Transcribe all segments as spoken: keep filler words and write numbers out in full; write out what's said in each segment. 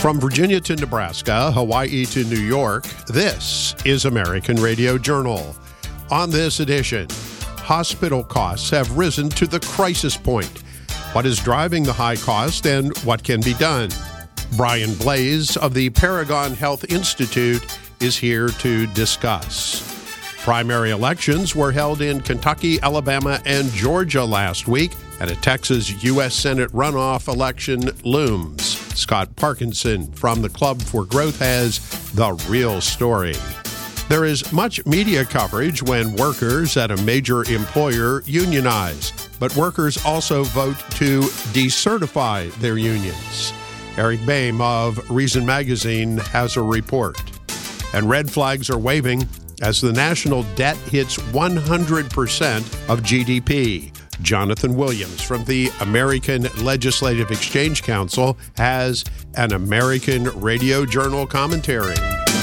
From Virginia to Nebraska, Hawaii to New York, this is American Radio Journal. On this edition, hospital costs have risen to the crisis point. What is driving the high cost and what can be done? Brian Blais of the Paragon Health Institute is here to discuss. Primary elections were held in Kentucky, Alabama, and Georgia last week, and a Texas U S Senate runoff election looms. Scott Parkinson from the Club for Growth has the real story. There is much media coverage when workers at a major employer unionize, but workers also vote to decertify their unions. Eric Boehm of Reason Magazine has a report. And red flags are waving as the national debt hits one hundred percent of G D P. Jonathan Williams from the American Legislative Exchange Council has an American Radio Journal commentary.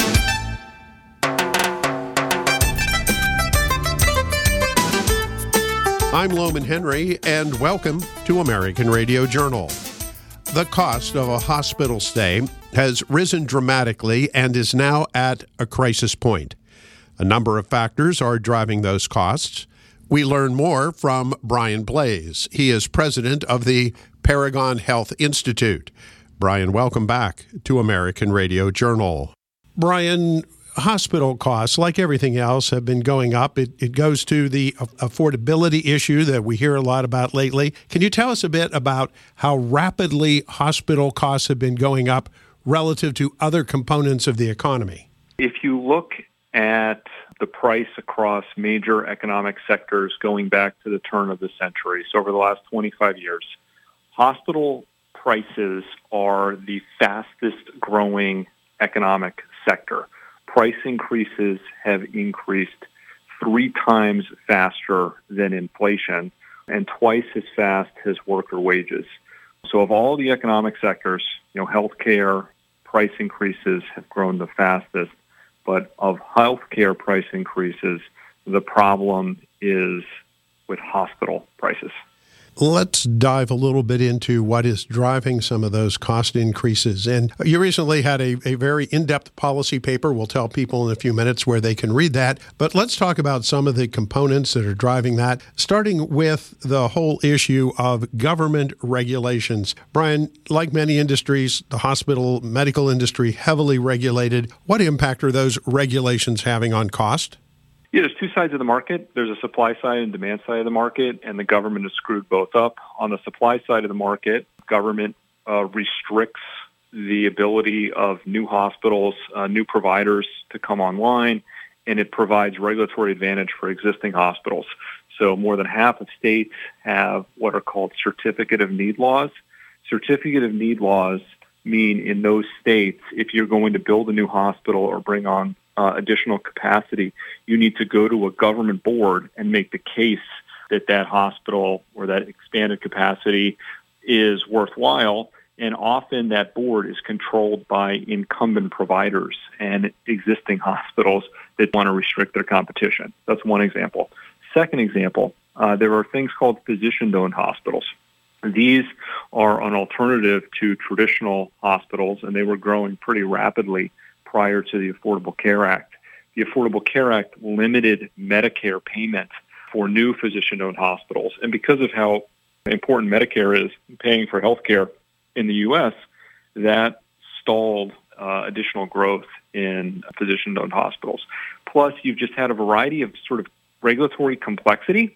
I'm Loman Henry, and welcome to American Radio Journal. The cost of a hospital stay has risen dramatically and is now at a crisis point. A number of factors are driving those costs. We learn more from Brian Blais. He is president of the Paragon Health Institute. Brian, welcome back to American Radio Journal. Brian, hospital costs, like everything else, have been going up. It, it goes to the affordability issue that we hear a lot about lately. Can you tell us a bit about how rapidly hospital costs have been going up relative to other components of the economy? If you look at the price across major economic sectors going back to the turn of the century, so over the last twenty-five years, hospital prices are the fastest growing economic sector. Price increases have increased three times faster than inflation and twice as fast as worker wages. So of all the economic sectors, you know, healthcare price increases have grown the fastest. But of healthcare price increases, the problem is with hospital prices. Let's dive a little bit into what is driving some of those cost increases. And you recently had a, a very in-depth policy paper. We'll tell people in a few minutes where they can read that. But let's talk about some of the components that are driving that, starting with the whole issue of government regulations. Brian, like many industries, the hospital medical industry heavily regulated. What impact are those regulations having on cost? Yeah, there's two sides of the market. There's a supply side and demand side of the market, and the government has screwed both up. On the supply side of the market, government uh, restricts the ability of new hospitals, uh, new providers to come online, and it provides regulatory advantage for existing hospitals. So more than half of states have what are called certificate of need laws. Certificate of need laws mean in those states, if you're going to build a new hospital or bring on Uh, additional capacity, you need to go to a government board and make the case that that hospital or that expanded capacity is worthwhile. And often that board is controlled by incumbent providers and existing hospitals that want to restrict their competition. That's one example. Second example, uh, there are things called physician-owned hospitals. These are an alternative to traditional hospitals, and they were growing pretty rapidly prior to the Affordable Care Act. The Affordable Care Act limited Medicare payment for new physician-owned hospitals. And because of how important Medicare is paying for health care in the U S, that stalled uh, additional growth in physician-owned hospitals. Plus, you've just had a variety of sort of regulatory complexity,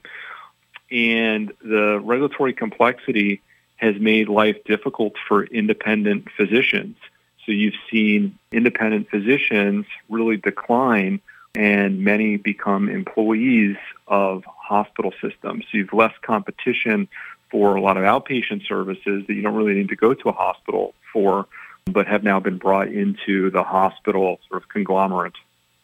and the regulatory complexity has made life difficult for independent physicians. So you've seen independent physicians really decline, and many become employees of hospital systems. So you've less competition for a lot of outpatient services that you don't really need to go to a hospital for, but have now been brought into the hospital sort of conglomerate.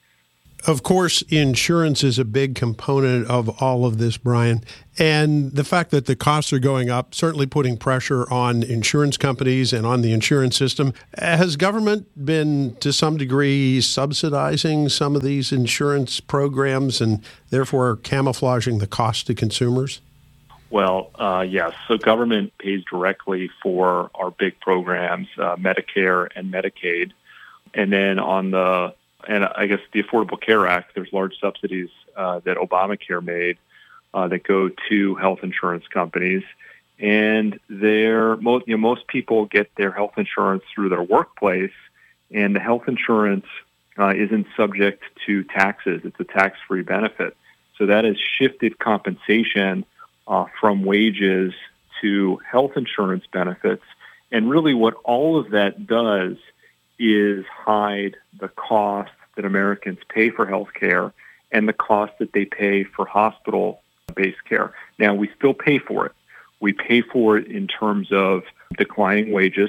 Of course, insurance is a big component of all of this, Brian. And the fact that the costs are going up, certainly putting pressure on insurance companies and on the insurance system. Has government been, to some degree, subsidizing some of these insurance programs and therefore camouflaging the cost to consumers? Well, uh, yes. So government pays directly for our big programs, uh, Medicare and Medicaid. And then on the, and I guess the Affordable Care Act, there's large subsidies uh, that Obamacare made uh, that go to health insurance companies. And they're, most, you know, most people get their health insurance through their workplace, and the health insurance uh, isn't subject to taxes. It's a tax-free benefit. So that has shifted compensation uh, from wages to health insurance benefits. And really what all of that does is hide the cost that Americans pay for health care and the cost that they pay for hospital-based care. Now, we still pay for it. We pay for it in terms of declining wages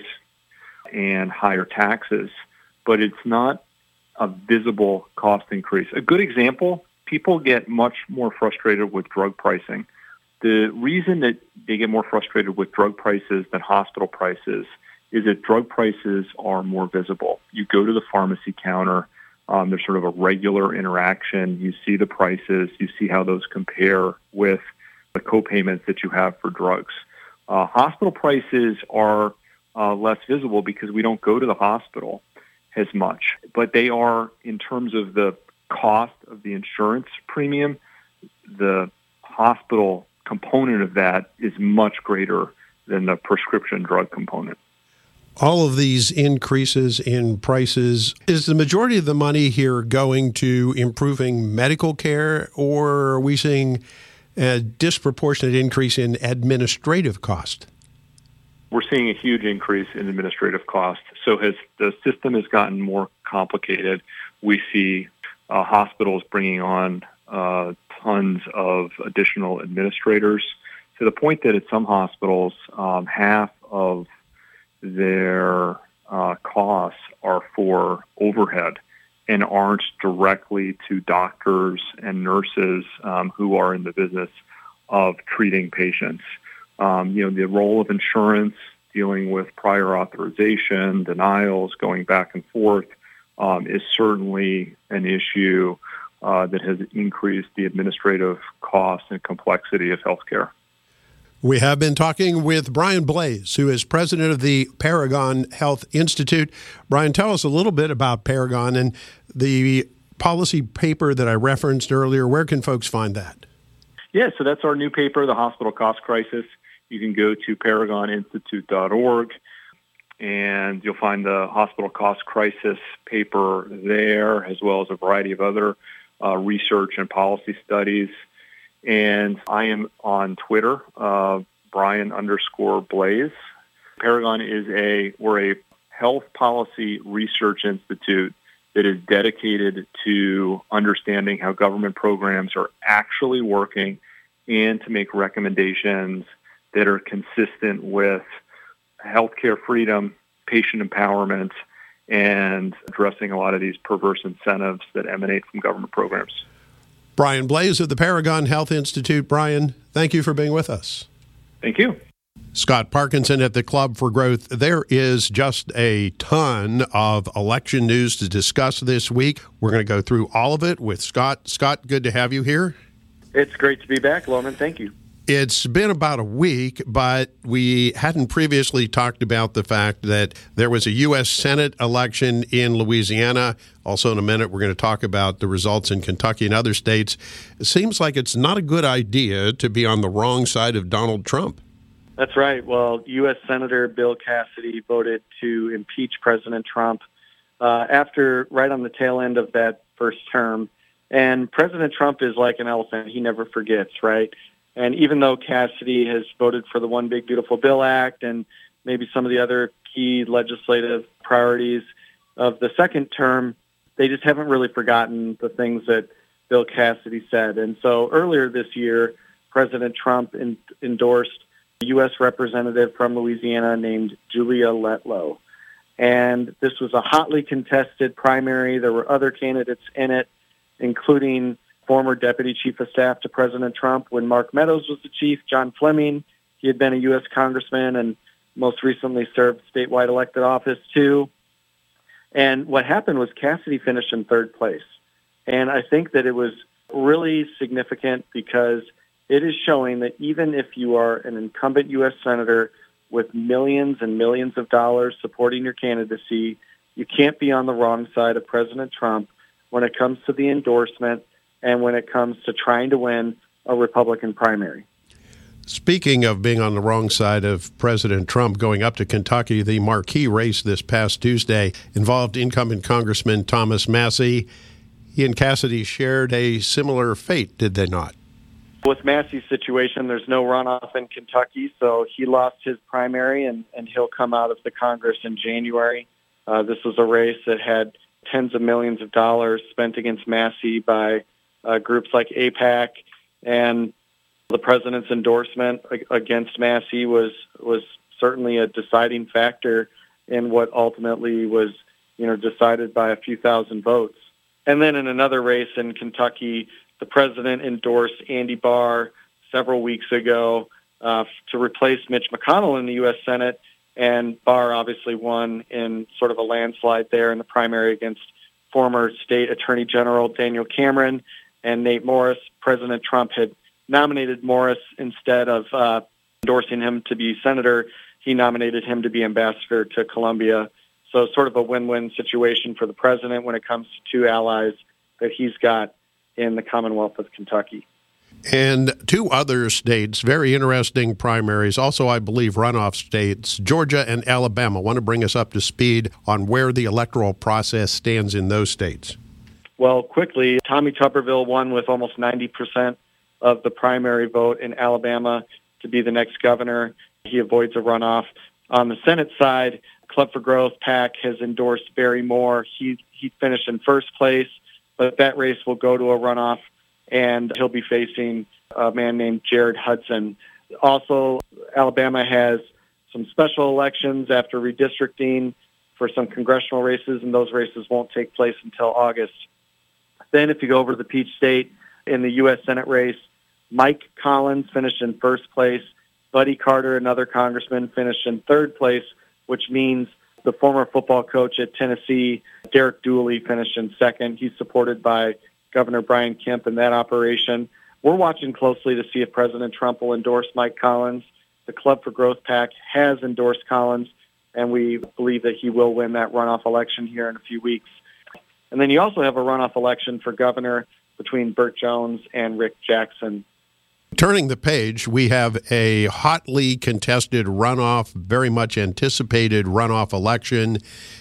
and higher taxes, but it's not a visible cost increase. A good example, people get much more frustrated with drug pricing. The reason that they get more frustrated with drug prices than hospital prices is that drug prices are more visible. You go to the pharmacy counter, um, there's sort of a regular interaction. You see the prices, you see how those compare with the co-payments that you have for drugs. Uh, hospital prices are uh, less visible because we don't go to the hospital as much, but they are, in terms of the cost of the insurance premium, the hospital component of that is much greater than the prescription drug component. All of these increases in prices, is the majority of the money here going to improving medical care, or are we seeing a disproportionate increase in administrative cost? We're seeing a huge increase in administrative costs. So as the system has gotten more complicated, we see uh, hospitals bringing on uh, tons of additional administrators, to the point that at some hospitals, um, half of their uh, costs are for overhead and aren't directly to doctors and nurses um, who are in the business of treating patients. Um, you know, the role of insurance, dealing with prior authorization, denials, going back and forth, um, is certainly an issue uh, that has increased the administrative costs and complexity of healthcare. We have been talking with Brian Blais, who is president of the Paragon Health Institute. Brian, tell us a little bit about Paragon and the policy paper that I referenced earlier. Where can folks find that? Yeah, so that's our new paper, The Hospital Cost Crisis. You can go to paragon institute dot org, and you'll find the Hospital Cost Crisis paper there, as well as a variety of other uh, research and policy studies. And I am on Twitter, uh, Brian underscore Blais. Paragon is a, we're a health policy research institute that is dedicated to understanding how government programs are actually working and to make recommendations that are consistent with healthcare freedom, patient empowerment, and addressing a lot of these perverse incentives that emanate from government programs. Brian Blais of the Paragon Health Institute. Brian, thank you for being with us. Thank you. Scott Parkinson at the Club for Growth. There is just a ton of election news to discuss this week. We're going to go through all of it with Scott. Scott, good to have you here. It's great to be back, Loman. Thank you. It's been about a week, but we hadn't previously talked about the fact that there was a U S Senate election in Louisiana. Also, in a minute, we're going to talk about the results in Kentucky and other states. It seems like it's not a good idea to be on the wrong side of Donald Trump. That's right. Well, U S Senator Bill Cassidy voted to impeach President Trump uh, after right on the tail end of that first term. And President Trump is like an elephant. He never forgets, right? And even though Cassidy has voted for the One Big Beautiful Bill Act and maybe some of the other key legislative priorities of the second term, they just haven't really forgotten the things that Bill Cassidy said. And so earlier this year, President Trump in, endorsed a U S representative from Louisiana named Julia Letlow. And this was a hotly contested primary. There were other candidates in it, including former Deputy Chief of Staff to President Trump when Mark Meadows was the chief, John Fleming. He had been a U S congressman and most recently served statewide elected office too. And what happened was Cassidy finished in third place. And I think that it was really significant because it is showing that even if you are an incumbent U S senator with millions and millions of dollars supporting your candidacy, you can't be on the wrong side of President Trump when it comes to the endorsement and when it comes to trying to win a Republican primary. Speaking of being on the wrong side of President Trump, going up to Kentucky, the marquee race this past Tuesday involved incumbent Congressman Thomas Massie. He and Cassidy shared a similar fate, did they not? With Massie's situation, there's no runoff in Kentucky, so he lost his primary, and, and he'll come out of the Congress in January. Uh, this was a race that had tens of millions of dollars spent against Massie by uh, groups like AIPAC, and the president's endorsement against Massie was was certainly a deciding factor in what ultimately was, you know, decided by a few thousand votes. And then in another race in Kentucky, the president endorsed Andy Barr several weeks ago uh, to replace Mitch McConnell in the U S Senate, and Barr obviously won in sort of a landslide there in the primary against former state attorney general Daniel Cameron and Nate Morris. President Trump had nominated Morris instead of uh, endorsing him to be senator. He nominated him to be ambassador to Colombia. So sort of a win-win situation for the president when it comes to two allies that he's got in the Commonwealth of Kentucky. And two other states, very interesting primaries, also I believe runoff states, Georgia and Alabama. I want to bring us up to speed on where the electoral process stands in those states. Well, quickly, Tommy Tuberville won with almost ninety percent of the primary vote in Alabama to be the next governor. He avoids a runoff. On the Senate side, Club for Growth PAC has endorsed Barry Moore. He he finished in first place, but that race will go to a runoff, and he'll be facing a man named Jared Hudson. Also, Alabama has some special elections after redistricting for some congressional races, and those races won't take place until August. Then if you go over to the Peach State in the U S Senate race, Mike Collins finished in first place. Buddy Carter, another congressman, finished in third place, which means the former football coach at Tennessee, Derek Dooley, finished in second. He's supported by Governor Brian Kemp in that operation. We're watching closely to see if President Trump will endorse Mike Collins. The Club for Growth PAC has endorsed Collins, and we believe that he will win that runoff election here in a few weeks. And then you also have a runoff election for governor between Burt Jones and Rick Jackson. Turning the page, we have a hotly contested runoff, very much anticipated runoff election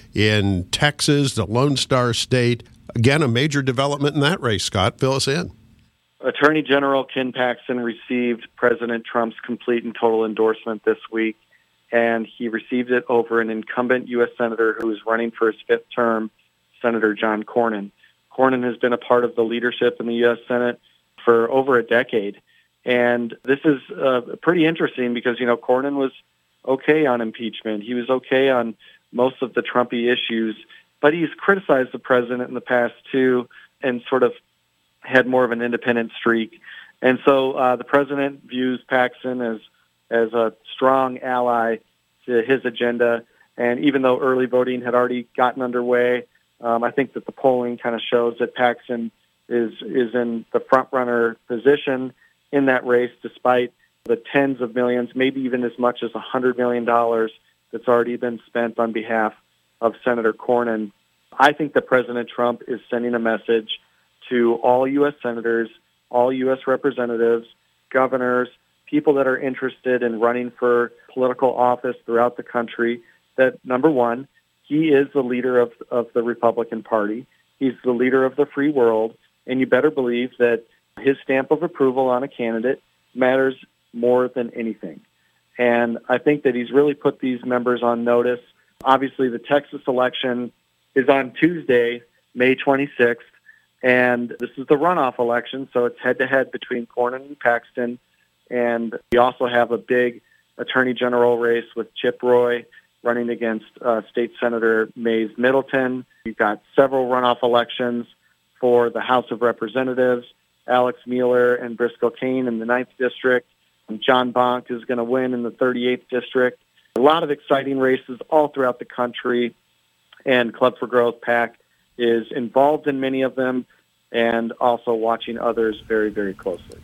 in Texas, the Lone Star State. Again, a major development in that race. Scott, fill us in. Attorney General Ken Paxton received President Trump's complete and total endorsement this week, and he received it over an incumbent U S Senator who is running for his fifth term, Senator John Cornyn. Cornyn has been a part of the leadership in the U S Senate for over a decade. And this is uh, pretty interesting because, you know, Cornyn was okay on impeachment. He was okay on most of the Trumpy issues, but he's criticized the president in the past, too, and sort of had more of an independent streak. And so uh, the president views Paxton as, as a strong ally to his agenda. And even though early voting had already gotten underway, um, I think that the polling kind of shows that Paxton is, is in the front-runner position in that race, despite the tens of millions, maybe even as much as one hundred million dollars that's already been spent on behalf of Senator Cornyn. I think that President Trump is sending a message to all U S senators, all U S representatives, governors, people that are interested in running for political office throughout the country, that, number one, he is the leader of, of the Republican Party. He's the leader of the free world, and you better believe that his stamp of approval on a candidate matters more than anything. And I think that he's really put these members on notice. Obviously, the Texas election is on Tuesday, May twenty-sixth, and this is the runoff election, so it's head-to-head between Cornyn and Paxton. And we also have a big attorney general race with Chip Roy running against uh, State Senator Mays Middleton. We've got several runoff elections for the House of Representatives. Alex Mueller and Briscoe Cain in the ninth District. And John Bonk is going to win in the thirty-eighth District. A lot of exciting races all throughout the country, and Club for Growth PAC is involved in many of them and also watching others very, very closely.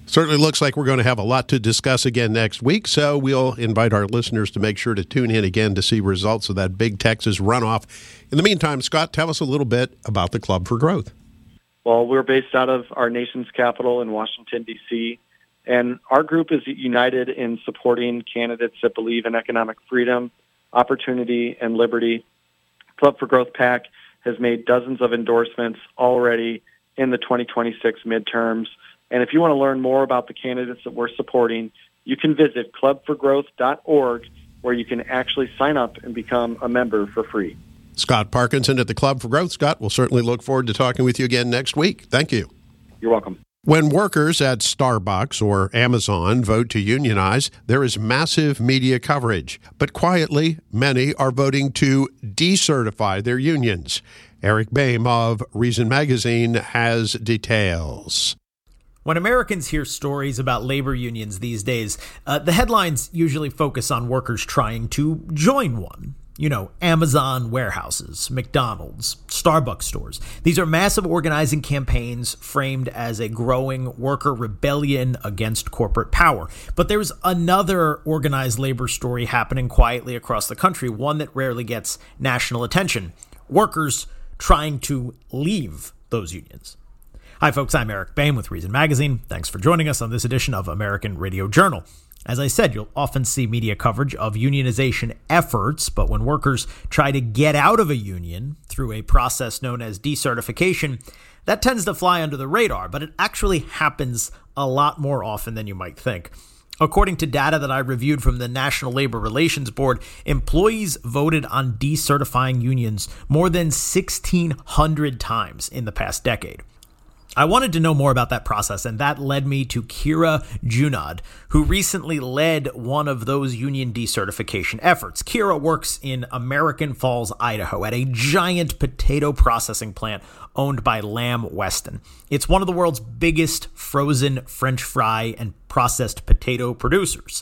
Certainly looks like we're going to have a lot to discuss again next week, so we'll invite our listeners to make sure to tune in again to see results of that big Texas runoff. In the meantime, Scott, tell us a little bit about the Club for Growth. Well, we're based out of our nation's capital in Washington, D C, and our group is united in supporting candidates that believe in economic freedom, opportunity, and liberty. Club for Growth PAC has made dozens of endorsements already in the twenty twenty-six midterms. And if you want to learn more about the candidates that we're supporting, you can visit club for growth dot org, where you can actually sign up and become a member for free. Scott Parkinson at the Club for Growth. Scott, we'll certainly look forward to talking with you again next week. Thank you. You're welcome. When workers at Starbucks or Amazon vote to unionize, there is massive media coverage. But quietly, many are voting to decertify their unions. Eric Boehm of Reason Magazine has details. When Americans hear stories about labor unions these days, uh, the headlines usually focus on workers trying to join one. You know, Amazon warehouses, McDonald's, Starbucks stores. These are massive organizing campaigns framed as a growing worker rebellion against corporate power. But there's another organized labor story happening quietly across the country, one that rarely gets national attention. Workers trying to leave those unions. Hi, folks. I'm Eric Boehm with Reason Magazine. Thanks for joining us on this edition of American Radio Journal. As I said, you'll often see media coverage of unionization efforts, but when workers try to get out of a union through a process known as decertification, that tends to fly under the radar, but it actually happens a lot more often than you might think. According to data that I reviewed from the National Labor Relations Board, employees voted on decertifying unions more than sixteen hundred times in the past decade. I wanted to know more about that process, and that led me to Kira Junod, who recently led one of those union decertification efforts. Kira works in American Falls, Idaho, at a giant potato processing plant owned by Lamb Weston. It's one of the world's biggest frozen French fry and processed potato producers.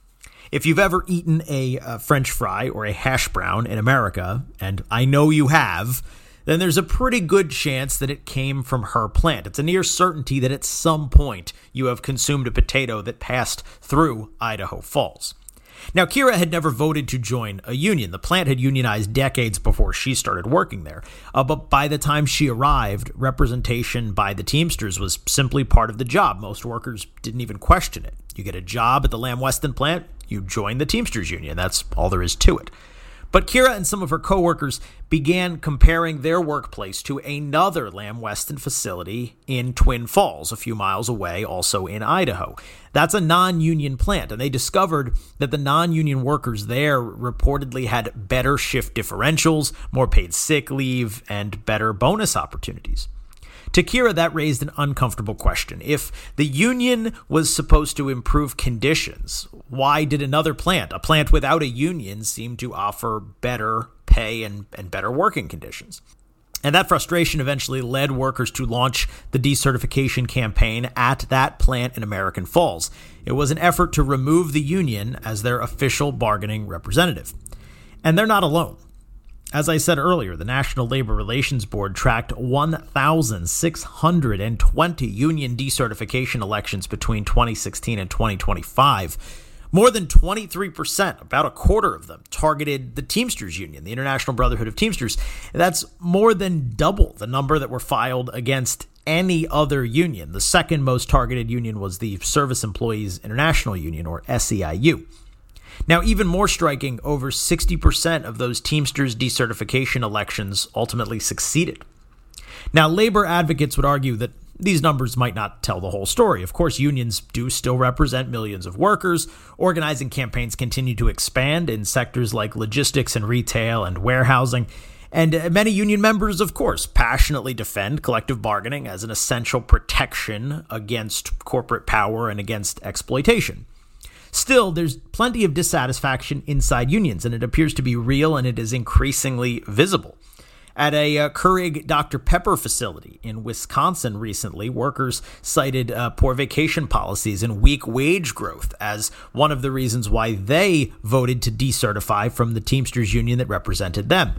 If you've ever eaten a uh, French fry or a hash brown in America, and I know you have, then there's a pretty good chance that it came from her plant. It's a near certainty that at some point you have consumed a potato that passed through Idaho Falls. Now, Kira had never voted to join a union. The plant had unionized decades before she started working there. Uh, but by the time she arrived, representation by the Teamsters was simply part of the job. Most workers didn't even question it. You get a job at the Lamb Weston plant, you join the Teamsters union. That's all there is to it. But Kira and some of her coworkers began comparing their workplace to another Lamb Weston facility in Twin Falls, a few miles away, also in Idaho. That's a non-union plant, and they discovered that the non-union workers there reportedly had better shift differentials, more paid sick leave, and better bonus opportunities. To Kira, that raised an uncomfortable question. If the union was supposed to improve conditions, why did another plant, a plant without a union, seem to offer better pay and, and better working conditions? And that frustration eventually led workers to launch the decertification campaign at that plant in American Falls. It was an effort to remove the union as their official bargaining representative. And they're not alone. As I said earlier, the National Labor Relations Board tracked one thousand six hundred twenty union decertification elections between twenty sixteen and twenty twenty-five. More than twenty-three percent, about a quarter of them, targeted the Teamsters Union, the International Brotherhood of Teamsters. That's more than double the number that were filed against any other union. The second most targeted union was the Service Employees International Union, or S E I U. Now, even more striking, over sixty percent of those Teamsters decertification elections ultimately succeeded. Now, labor advocates would argue that these numbers might not tell the whole story. Of course, unions do still represent millions of workers. Organizing campaigns continue to expand in sectors like logistics and retail and warehousing. And many union members, of course, passionately defend collective bargaining as an essential protection against corporate power and against exploitation. Still, there's plenty of dissatisfaction inside unions, and it appears to be real, and it is increasingly visible. At a uh, Keurig Doctor Pepper facility in Wisconsin recently, workers cited uh, poor vacation policies and weak wage growth as one of the reasons why they voted to decertify from the Teamsters union that represented them.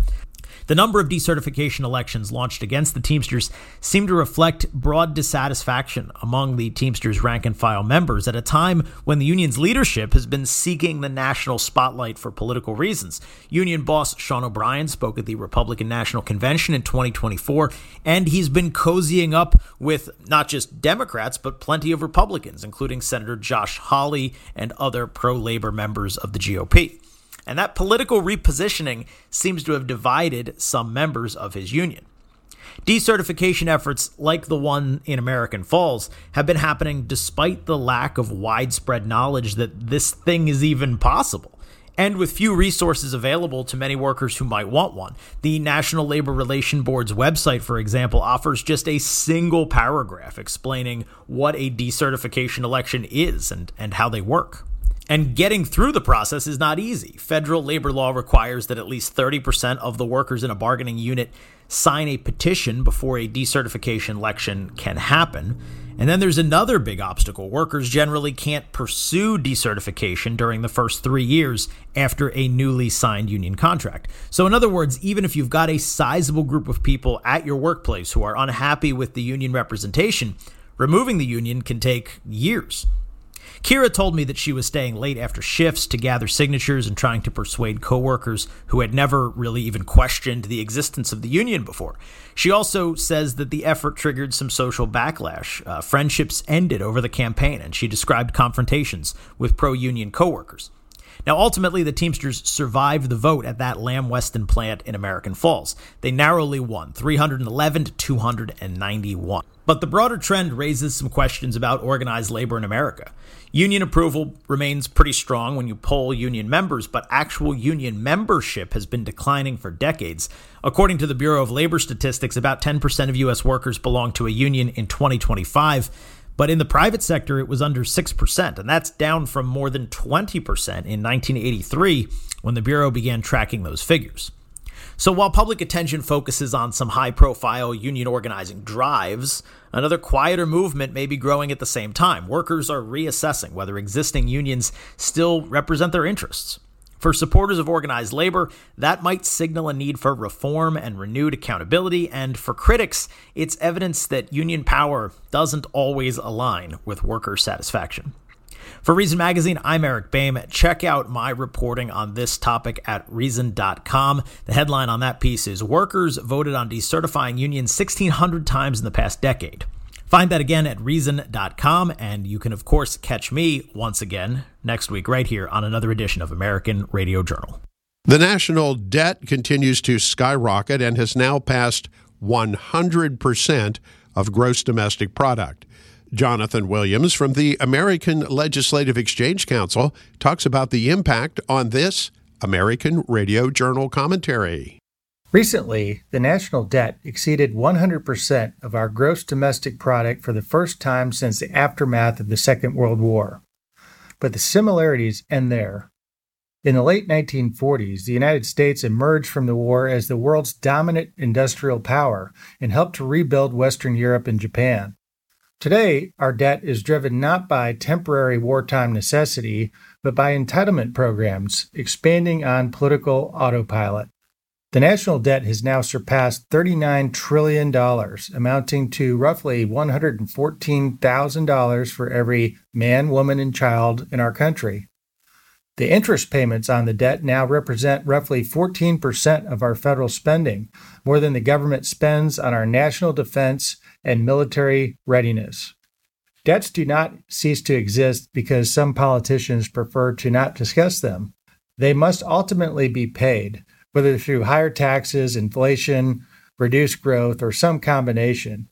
The number of decertification elections launched against the Teamsters seem to reflect broad dissatisfaction among the Teamsters rank-and-file members at a time when the union's leadership has been seeking the national spotlight for political reasons. Union boss Sean O'Brien spoke at the Republican National Convention in twenty twenty-four, and he's been cozying up with not just Democrats, but plenty of Republicans, including Senator Josh Hawley and other pro-labor members of the G O P. And that political repositioning seems to have divided some members of his union. Decertification efforts like the one in American Falls have been happening despite the lack of widespread knowledge that this thing is even possible. And with few resources available to many workers who might want one. The National Labor Relations Board's website, for example, offers just a single paragraph explaining what a decertification election is and, and how they work. And getting through the process is not easy. Federal labor law requires that at least thirty percent of the workers in a bargaining unit sign a petition before a decertification election can happen. And then there's another big obstacle. Workers generally can't pursue decertification during the first three years after a newly signed union contract. So in other words, even if you've got a sizable group of people at your workplace who are unhappy with the union representation, removing the union can take years. Kira told me that she was staying late after shifts to gather signatures and trying to persuade coworkers who had never really even questioned the existence of the union before. She also says that the effort triggered some social backlash. Uh, friendships ended over the campaign, and she described confrontations with pro-union coworkers. Now, ultimately, the Teamsters survived the vote at that Lamb Weston plant in American Falls. They narrowly won, three hundred eleven to two hundred ninety-one. But the broader trend raises some questions about organized labor in America. Union approval remains pretty strong when you poll union members, but actual union membership has been declining for decades. According to the Bureau of Labor Statistics, about ten percent of U S workers belong to a union in twenty twenty-five. But in the private sector, it was under six percent, and that's down from more than twenty percent in nineteen eighty-three when the Bureau began tracking those figures. So while public attention focuses on some high-profile union organizing drives, another quieter movement may be growing at the same time. Workers are reassessing whether existing unions still represent their interests. For supporters of organized labor, that might signal a need for reform and renewed accountability, and for critics, it's evidence that union power doesn't always align with worker satisfaction. For Reason Magazine, I'm Eric Boehm. Check out my reporting on this topic at reason dot com. The headline on that piece is Workers Voted on Decertifying Unions sixteen hundred times in the past decade. Find that again at reason dot com, and you can, of course, catch me once again next week right here on another edition of American Radio Journal. The national debt continues to skyrocket and has now passed one hundred percent of gross domestic product. Jonathan Williams from the American Legislative Exchange Council talks about the impact on this American Radio Journal commentary. Recently, the national debt exceeded one hundred percent of our gross domestic product for the first time since the aftermath of the Second World War. But the similarities end there. In the late nineteen forties, the United States emerged from the war as the world's dominant industrial power and helped to rebuild Western Europe and Japan. Today, our debt is driven not by temporary wartime necessity, but by entitlement programs expanding on political autopilot. The national debt has now surpassed thirty-nine trillion dollars, amounting to roughly one hundred fourteen thousand dollars for every man, woman, and child in our country. The interest payments on the debt now represent roughly fourteen percent of our federal spending, more than the government spends on our national defense and military readiness. Debts do not cease to exist because some politicians prefer to not discuss them. They must ultimately be paid, whether through higher taxes, inflation, reduced growth, or some combination.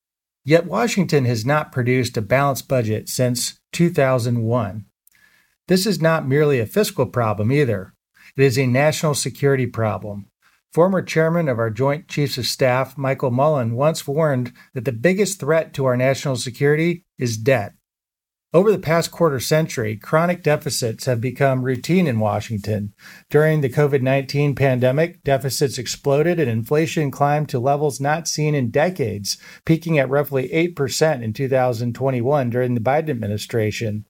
Yet Washington has not produced a balanced budget since two thousand one. This is not merely a fiscal problem either. It is a national security problem. Former chairman of our Joint Chiefs of Staff, Michael Mullen, once warned that the biggest threat to our national security is debt. Over the past quarter century, chronic deficits have become routine in Washington. During the covid nineteen pandemic, deficits exploded and inflation climbed to levels not seen in decades, peaking at roughly eight percent in two thousand twenty-one during the Biden administration.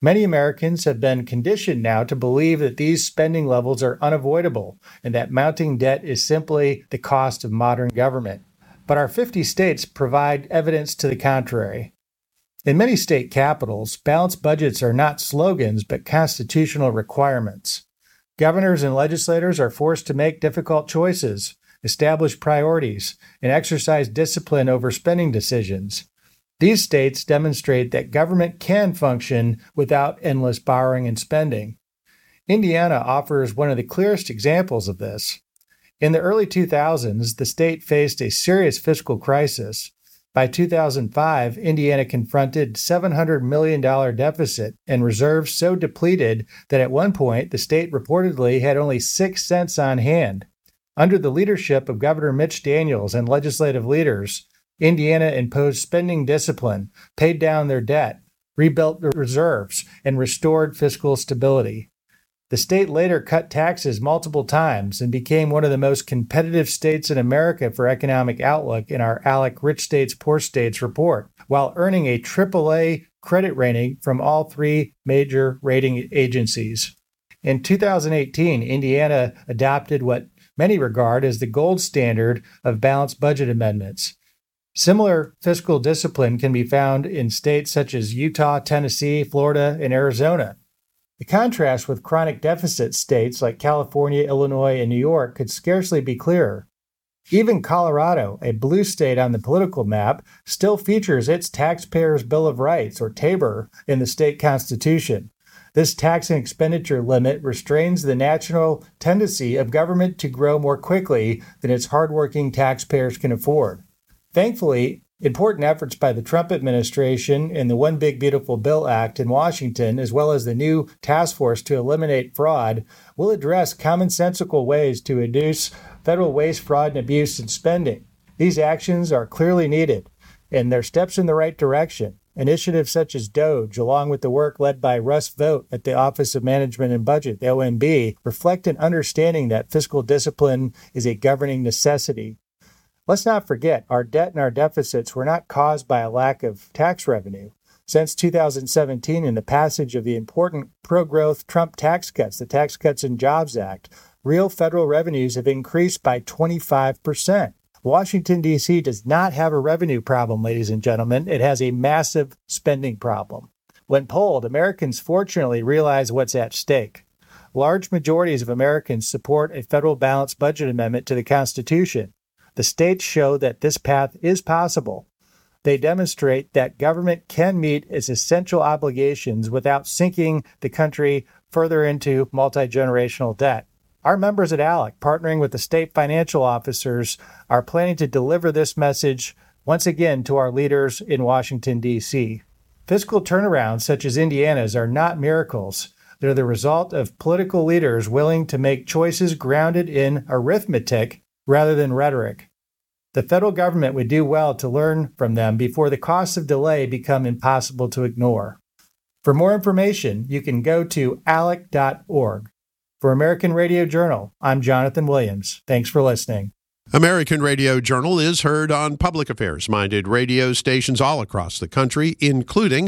Many Americans have been conditioned now to believe that these spending levels are unavoidable and that mounting debt is simply the cost of modern government. But our fifty states provide evidence to the contrary. In many state capitals, balanced budgets are not slogans but constitutional requirements. Governors and legislators are forced to make difficult choices, establish priorities, and exercise discipline over spending decisions. These states demonstrate that government can function without endless borrowing and spending. Indiana offers one of the clearest examples of this. In the early two thousands, the state faced a serious fiscal crisis. By two thousand five, Indiana confronted seven hundred million dollars deficit and reserves so depleted that at one point the state reportedly had only six cents on hand. Under the leadership of Governor Mitch Daniels and legislative leaders, Indiana imposed spending discipline, paid down their debt, rebuilt the reserves, and restored fiscal stability. The state later cut taxes multiple times and became one of the most competitive states in America for economic outlook in our ALEC Rich States, Poor States report, while earning a triple A credit rating from all three major rating agencies. In two thousand eighteen, Indiana adopted what many regard as the gold standard of balanced budget amendments. Similar fiscal discipline can be found in states such as Utah, Tennessee, Florida, and Arizona. The contrast with chronic deficit states like California, Illinois, and New York could scarcely be clearer. Even Colorado, a blue state on the political map, still features its Taxpayers' Bill of Rights, or TABOR, in the state constitution. This tax and expenditure limit restrains the natural tendency of government to grow more quickly than its hardworking taxpayers can afford. Thankfully, important efforts by the Trump administration and the One Big Beautiful Bill Act in Washington, as well as the new task force to eliminate fraud, will address commonsensical ways to reduce federal waste, fraud, and abuse in spending. These actions are clearly needed, and they're steps in the right direction. Initiatives such as DOGE, along with the work led by Russ Vought at the Office of Management and Budget, the O M B, reflect an understanding that fiscal discipline is a governing necessity. Let's not forget, our debt and our deficits were not caused by a lack of tax revenue. Since two thousand seventeen and the passage of the important pro-growth Trump tax cuts, the Tax Cuts and Jobs Act, real federal revenues have increased by twenty-five percent. Washington, D C does not have a revenue problem, ladies and gentlemen. It has a massive spending problem. When polled, Americans fortunately realize what's at stake. Large majorities of Americans support a federal balanced budget amendment to the Constitution. The states show that this path is possible. They demonstrate that government can meet its essential obligations without sinking the country further into multi-generational debt. Our members at ALEC, partnering with the state financial officers, are planning to deliver this message once again to our leaders in Washington, D C. Fiscal turnarounds such as Indiana's are not miracles. They're the result of political leaders willing to make choices grounded in arithmetic rather than rhetoric. The federal government would do well to learn from them before the costs of delay become impossible to ignore. For more information, you can go to alec dot org. For American Radio Journal, I'm Jonathan Williams. Thanks for listening. American Radio Journal is heard on public affairs-minded radio stations all across the country, including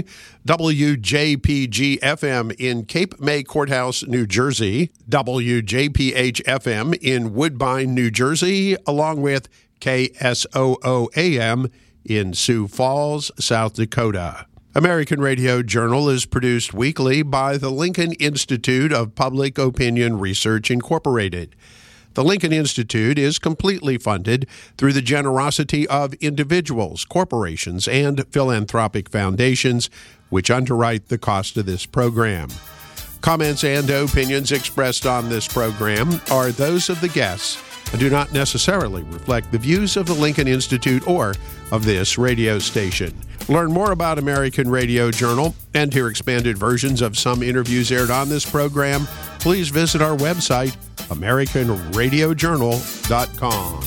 W J P G F M in Cape May Courthouse, New Jersey, W J P H F M in Woodbine, New Jersey, along with K S O O A M in Sioux Falls, South Dakota. American Radio Journal is produced weekly by the Lincoln Institute of Public Opinion Research, Incorporated. The Lincoln Institute is completely funded through the generosity of individuals, corporations, and philanthropic foundations, which underwrite the cost of this program. Comments and opinions expressed on this program are those of the guests and do not necessarily reflect the views of the Lincoln Institute or of this radio station. Learn more about American Radio Journal and hear expanded versions of some interviews aired on this program. Please visit our website, american radio journal dot com.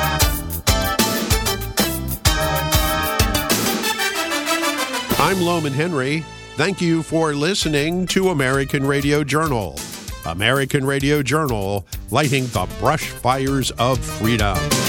I'm Loman Henry. Thank you for listening to American Radio Journal. American Radio Journal, lighting the brush fires of freedom.